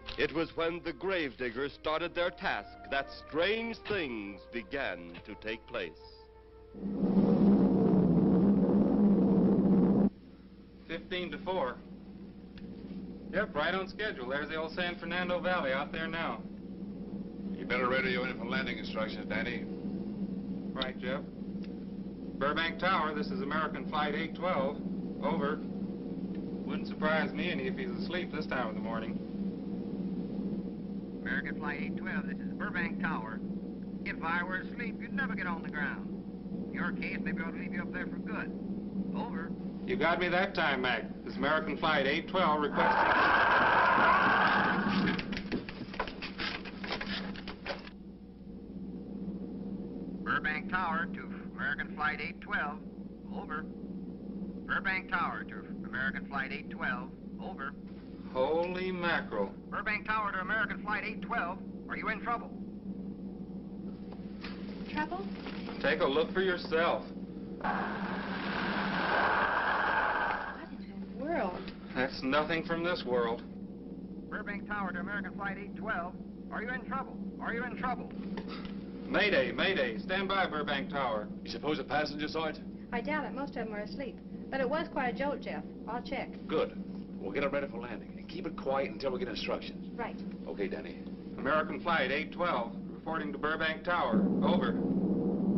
It was when the gravediggers started their task that strange things began to take place. 15-4. Yep, right on schedule. There's the old San Fernando Valley out there now. You better radio in for landing instructions, Danny. Right, Jeff. Burbank Tower, this is American Flight 812. Over. Wouldn't surprise me any if he's asleep this time of the morning. American Flight 812, this is Burbank Tower. If I were asleep, you'd never get on the ground. In your case, maybe I ought to leave you up there for good. Over. You got me that time, Mac. This is American Flight 812 requesting... Burbank Tower to American Flight 812. Over. Burbank Tower to American Flight 812. Over. Holy mackerel. Burbank Tower to American Flight 812. Are you in trouble? Trouble? Take a look for yourself. What in the world? That's nothing from this world. Burbank Tower to American Flight 812. Are you in trouble? Are you in trouble? Mayday, mayday. Stand by, Burbank Tower. You suppose a passenger saw it? I doubt it. Most of them are asleep. But it was quite a jolt, Jeff. I'll check. Good. We'll get it ready for landing. And keep it quiet until we get instructions. Right. Okay, Danny. American Flight 812, reporting to Burbank Tower. Over.